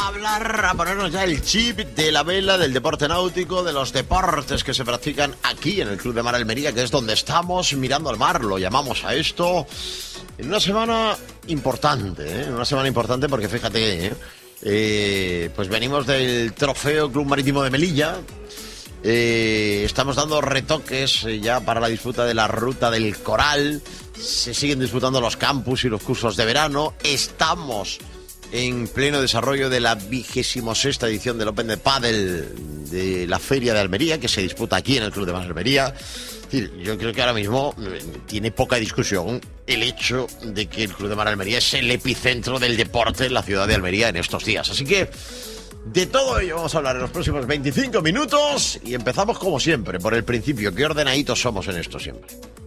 hablar, a ponernos ya el chip de la vela, del deporte náutico, de los deportes que se practican aquí en el Club de Mar Almería, que es donde estamos mirando al mar, lo llamamos a esto, en una semana importante, una semana importante porque fíjate, pues venimos del Trofeo Club Marítimo de Melilla. Estamos dando retoques ya para la disputa de la Ruta del Coral. Se siguen disputando los campus y los cursos de verano. Estamos en pleno desarrollo de la 26ª edición del Open de Pádel de la Feria de Almería, que se disputa aquí en el Club de Mar Almería. Yo creo que ahora mismo tiene poca discusión el hecho de que el Club de Mar Almería es el epicentro del deporte en la ciudad de Almería en estos días. Así que de todo ello vamos a hablar en los próximos 25 minutos y empezamos como siempre, por el principio. Qué ordenaditos somos en esto siempre.